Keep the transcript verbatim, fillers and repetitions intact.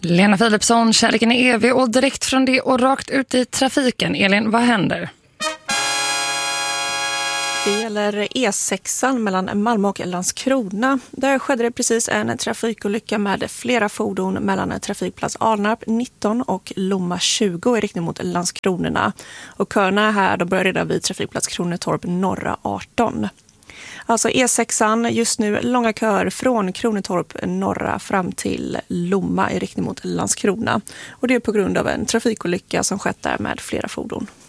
Lena Philipsson, kärleken är evig och direkt från det och rakt ut i trafiken. Elin, vad händer? Det gäller E sexan mellan Malmö och Landskrona. Där skedde det precis en trafikolycka med flera fordon mellan trafikplats Alnarp nitton och Lomma tjugo i riktning mot Landskronorna. Och köerna här då börjar redan vid trafikplats Kronetorp norra arton. Alltså E sexan, just nu långa köer från Kronetorp norra fram till Lomma i riktning mot Landskrona. Och det är på grund av en trafikolycka som skett där med flera fordon.